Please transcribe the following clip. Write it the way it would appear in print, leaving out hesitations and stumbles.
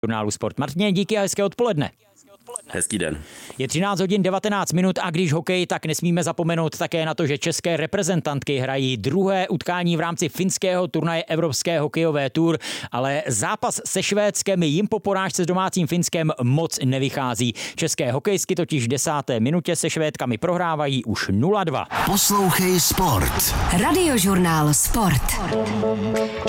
Žurnálu Sport. Martině, díky a hezké odpoledne. Hezký den. Je 13 hodin 19 minut a když hokej, tak nesmíme zapomenout také na to, že české reprezentantky hrají druhé utkání v rámci finského turnaje Evropské hokejové tour, ale zápas se Švédskem jim po porážce s domácím Finskem moc nevychází. České hokejsky totiž v 10. minutě se Švédkami prohrávají už 0-2. Poslouchej Sport. Radiožurnál Sport.